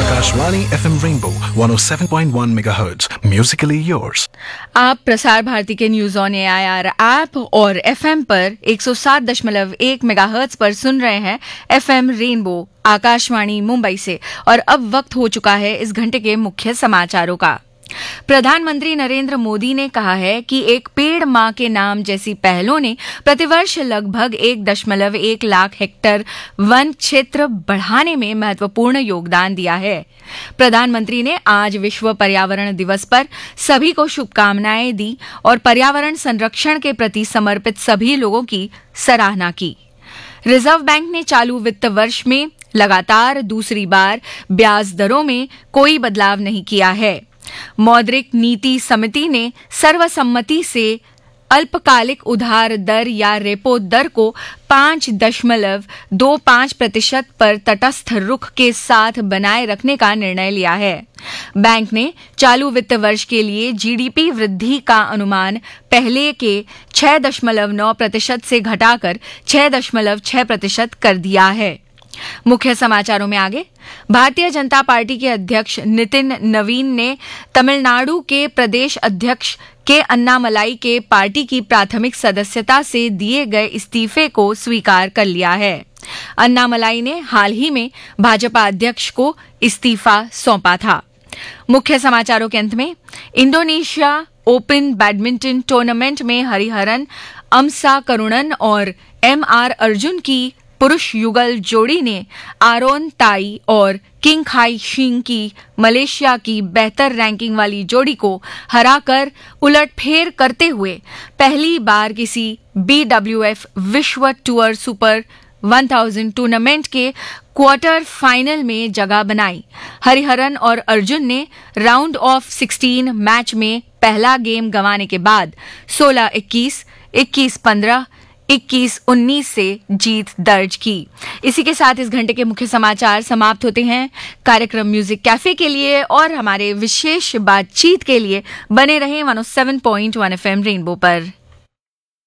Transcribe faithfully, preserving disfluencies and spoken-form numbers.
Akashvani F M Rainbow one oh seven point one megahertz. Musically yours. आप प्रसार भारती के news on AIR app और FM पर एक सौ सात दशमलव एक मेगाहर्ट्ज पर सुन रहे हैं एफएम रेनबो आकाशवाणी मुंबई से। और अब वक्त हो चुका है इस घंटे के मुख्य समाचारों का। प्रधानमंत्री नरेंद्र मोदी ने कहा है कि एक पेड़ मां के नाम जैसी पहलों ने प्रतिवर्ष लगभग एक दशमलव एक लाख हेक्टेयर वन क्षेत्र बढ़ाने में महत्वपूर्ण योगदान दिया है। प्रधानमंत्री ने आज विश्व पर्यावरण दिवस पर सभी को शुभकामनाएं दी और पर्यावरण संरक्षण के प्रति समर्पित सभी लोगों की सराहना की। रिजर्व बैंक ने चालू वित्त वर्ष में लगातार दूसरी बार ब्याज दरों में कोई बदलाव नहीं किया है। मौद्रिक नीति समिति ने सर्वसम्मति से अल्पकालिक उधार दर या रेपो दर को पांच दशमलव दो पांच प्रतिशत पर तटस्थ रुख के साथ बनाए रखने का निर्णय लिया है। बैंक ने चालू वित्त वर्ष के लिए जीडीपी वृद्धि का अनुमान पहले के छह दशमलव नौ प्रतिशत से घटाकर छह दशमलव छह प्रतिशत कर दिया है। मुख्य समाचारों में आगे, भारतीय जनता पार्टी के अध्यक्ष नितिन नवीन ने तमिलनाडु के प्रदेश अध्यक्ष के अन्नामलाई के पार्टी की प्राथमिक सदस्यता से दिए गए इस्तीफे को स्वीकार कर लिया है। अन्नामलाई ने हाल ही में भाजपा अध्यक्ष को इस्तीफा सौंपा था। मुख्य समाचारों के अंत में, इंडोनेशिया ओपन बैडमिंटन टूर्नामेंट में हरिहरन अमसा करुणन और एम आर अर्जुन की पुरुष युगल जोड़ी ने आरोन ताई और किंग खाई शिंग की मलेशिया की बेहतर रैंकिंग वाली जोड़ी को हराकर उलटफेर करते हुए पहली बार किसी बीडब्ल्यूएफ विश्व टूर सुपर हज़ार टूर्नामेंट के क्वार्टर फाइनल में जगह बनाई। हरिहरन और अर्जुन ने राउंड ऑफ सिक्सटीन मैच में पहला गेम गंवाने के बाद सोलह इक्कीस, इक्कीस पंद्रह, इक्कीस उन्नीस से जीत दर्ज की। इसी के साथ इस घंटे के मुख्य समाचार समाप्त होते हैं। कार्यक्रम म्यूजिक कैफे के लिए और हमारे विशेष बातचीत के लिए बने रहें एक सौ सात पॉइंट एक एफएम रेनबो पर।